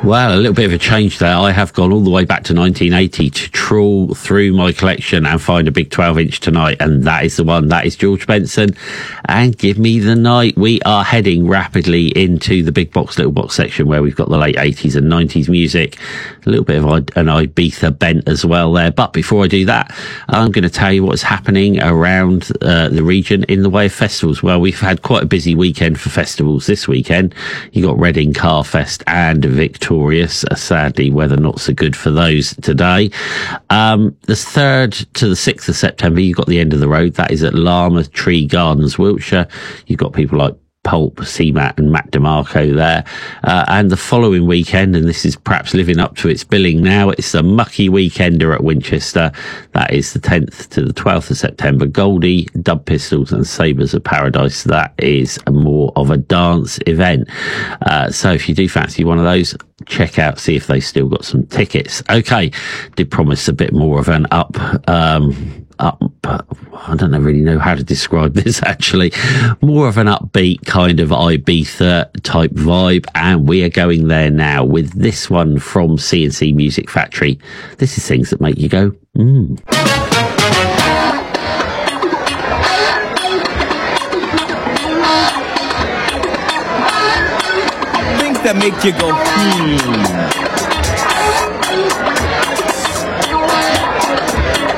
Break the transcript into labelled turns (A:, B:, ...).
A: Well, a little bit of a change there. I have gone all the way back to 1980 to trawl through my collection and find a big 12-inch tonight, and that is the one. That is George Benson and Give Me the Night. We are heading rapidly into the big box, little box section where we've got the late 80s and 90s music. A little bit of an Ibiza bent as well there. But before I do that, I'm going to tell you what's happening around the region in the way of festivals. Well, we've had quite a busy weekend for festivals this weekend. You got Reading Car Fest and Victorious. Sadly, weather not so good for those today. The 3rd to the 6th of September, you've got the End of the Road. That is at Llama Tree Gardens, Wiltshire. You've got people like Pulp, CMAT and Matt DeMarco there. And the following weekend, and this is perhaps living up to its billing now, it's the Mucky Weekender at Winchester. That is the 10th to the 12th of September. Goldie, Dub Pistols and Sabres of Paradise. That is more of a dance event. So if you do fancy one of those, check out, see if they still got some tickets. Okay, did promise a bit more of an up, I don't really know how to describe this actually, more of an upbeat kind of Ibiza type vibe, and we are going there now with this one from C&C Music Factory. This is things that make you go,
B: Things that make you go,